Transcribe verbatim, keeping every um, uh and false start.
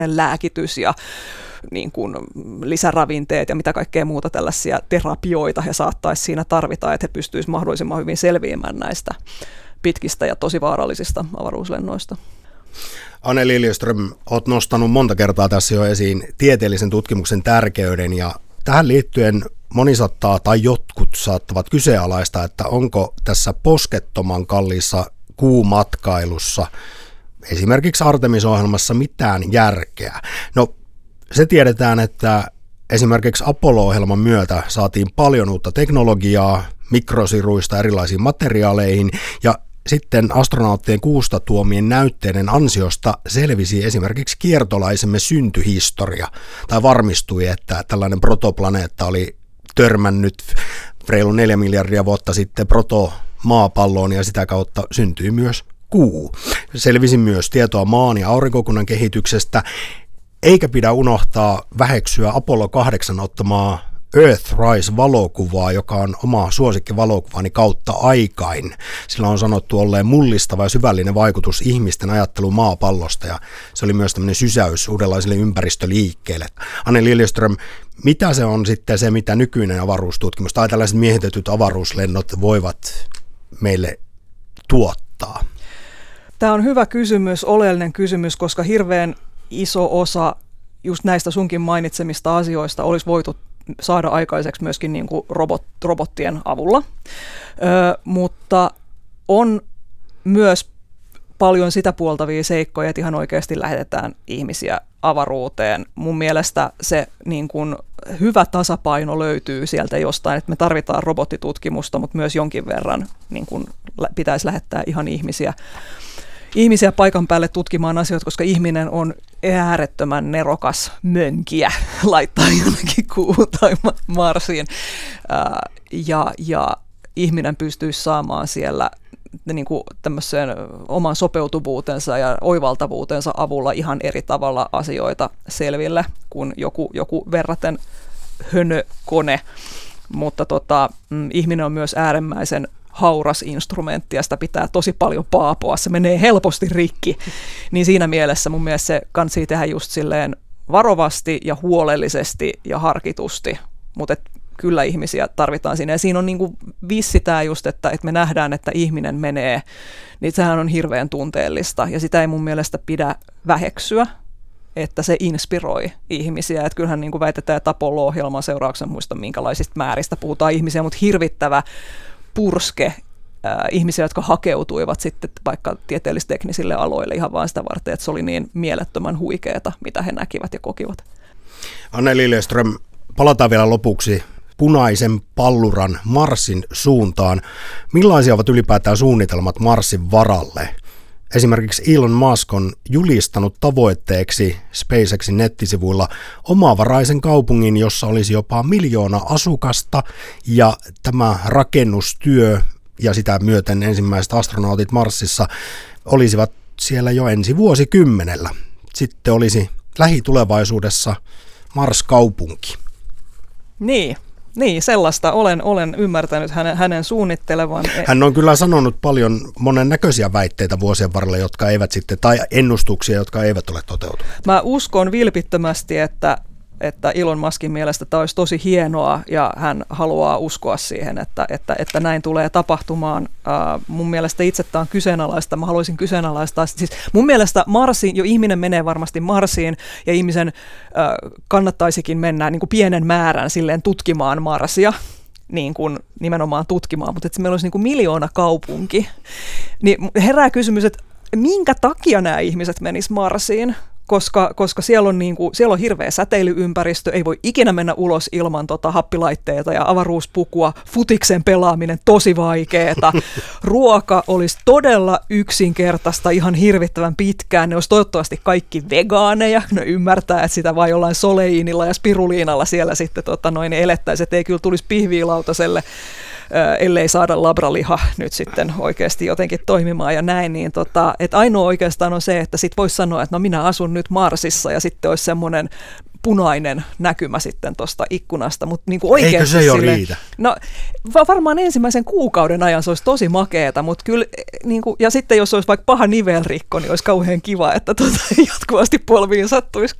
lääkitys ja niin kuin lisäravinteet ja mitä kaikkea muuta tällaisia terapioita he saattaisi siinä tarvita, että he pystyisivät mahdollisimman hyvin selviämään näistä pitkistä ja tosi vaarallisista avaruuslennoista. Anne Liljeström, olet nostanut monta kertaa tässä jo esiin tieteellisen tutkimuksen tärkeyden, ja tähän liittyen moni saattaa tai jotkut saattavat kyseenalaista, että onko tässä poskettoman kalliissa kuumatkailussa esimerkiksi Artemis-ohjelmassa mitään järkeä. No, se tiedetään, että esimerkiksi Apollo-ohjelman myötä saatiin paljon uutta teknologiaa, mikrosiruista erilaisiin materiaaleihin, ja sitten astronauttien kuusta tuomien näytteiden ansiosta selvisi esimerkiksi kiertolaisemme syntyhistoria, tai varmistui, että tällainen protoplaneetta oli törmännyt reilu neljä miljardia vuotta sitten protomaapalloon, ja sitä kautta syntyi myös kuu. Selvisi myös tietoa maan ja aurinkokunnan kehityksestä, eikä pidä unohtaa väheksyä Apollo kahdeksan ottamaa Earthrise-valokuvaa, joka on oma suosikkivalokuvani kautta aikain. Sillä on sanottu olleen mullistava ja syvällinen vaikutus ihmisten ajatteluun maapallosta, ja se oli myös tämmöinen sysäys uudenlaisille ympäristöliikkeelle. Anne Liljeström, mitä se on sitten se, mitä nykyinen avaruustutkimus tai tällaiset miehitetyt avaruuslennot voivat meille tuottaa? Tämä on hyvä kysymys, oleellinen kysymys, koska hirveän iso osa just näistä sunkin mainitsemista asioista olisi voitu saada aikaiseksi myöskin niin kuin robot, robottien avulla, Ö, mutta on myös paljon sitä puoltavia seikkoja, että ihan oikeasti lähetetään ihmisiä avaruuteen. Mun mielestä se niin kuin hyvä tasapaino löytyy sieltä jostain, että me tarvitaan robottitutkimusta, mutta myös jonkin verran niin kuin pitäisi lähettää ihan ihmisiä ihmisiä paikan päälle tutkimaan asioita, koska ihminen on äärettömän nerokas mönkiä laittaa jonnekin kuuhun tai Marsiin. Ää, ja, ja ihminen pystyisi saamaan siellä niin kuin tämmöisen oman sopeutuvuutensa ja oivaltavuutensa avulla ihan eri tavalla asioita selville kuin joku, joku verraten hönökone. Mutta tota, mm, ihminen on myös äärimmäisen hauras instrumentti ja sitä pitää tosi paljon paapoa, se menee helposti rikki, niin siinä mielessä mun mielestä se kannattaa tehdä just silleen varovasti ja huolellisesti ja harkitusti, mutta kyllä ihmisiä tarvitaan siinä ja siinä on niinku vissi tää just, että, että me nähdään, että ihminen menee, niin sehän on hirveän tunteellista ja sitä ei mun mielestä pidä väheksyä, että se inspiroi ihmisiä, että kyllähän niin kuin väitetään, että Apollo-ohjelman seurauksena muista minkälaisista määristä puhutaan ihmisiä, mutta hirvittävä purske äh, ihmisiä, jotka hakeutuivat sitten vaikka tieteellis-teknisille aloille ihan vain sitä varten, että se oli niin mielettömän huikeeta, mitä he näkivät ja kokivat. Anne Liljeström, palataan vielä lopuksi punaisen palluran Marsin suuntaan. Millaisia ovat ylipäätään suunnitelmat Marsin varalle? Esimerkiksi Elon Musk on julistanut tavoitteeksi SpaceXin nettisivuilla omavaraisen kaupungin, jossa olisi jopa miljoona asukasta, ja tämä rakennustyö ja sitä myöten ensimmäiset astronautit Marsissa olisivat siellä jo ensi vuosikymmenellä. Sitten olisi lähitulevaisuudessa Mars-kaupunki. Niin. Niin, sellaista olen, olen ymmärtänyt hänen, hänen suunnittelevan. Hän on kyllä sanonut paljon monennäköisiä väitteitä vuosien varrella, jotka eivät sitten, tai ennustuksia, jotka eivät ole toteutuneet. Mä uskon vilpittömästi, että, että Elon Muskin mielestä tämä olisi tosi hienoa ja hän haluaa uskoa siihen, että, että, että näin tulee tapahtumaan. Uh, mun mielestä itse tämä on kyseenalaista. Mä haluaisin kyseenalaistaa. Siis mun mielestä Marsiin, jo ihminen menee varmasti Marsiin ja ihmisen uh, kannattaisikin mennä niin kuin pienen määrän silleen tutkimaan Marsia. Niin kuin nimenomaan tutkimaan, mutta että meillä olisi niin kuin miljoona kaupunki. Niin herää kysymys, että minkä takia nämä ihmiset menis Marsiin? Koska, koska siellä, on niin kuin, siellä on hirveä säteilyympäristö, ei voi ikinä mennä ulos ilman tota happilaitteita ja avaruuspukua, futiksen pelaaminen tosi vaikeeta. Ruoka olisi todella yksinkertaista ihan hirvittävän pitkään, ne olisi toivottavasti kaikki vegaaneja, ne ymmärtää, että sitä vai jollain soleiinilla ja spiruliinalla siellä sitten tota, noin elettäisiin, että ei kyllä tulisi pihviilautaselle, ellei saada labraliha nyt sitten oikeasti jotenkin toimimaan ja näin, niin tota, että ainoa oikeastaan on se, että sit voisi sanoa, että no minä asun nyt Marsissa ja sitten olisi semmoinen punainen näkymä sitten tuosta ikkunasta, mutta niin kuin oikeasti eikö se jo sille, riitä? No varmaan ensimmäisen kuukauden ajan se olisi tosi makeeta, mutta kyllä, niin kuin, ja sitten jos olisi vaikka paha nivelrikko, niin olisi kauhean kiva, että tuota, jatkuvasti polviin sattuisi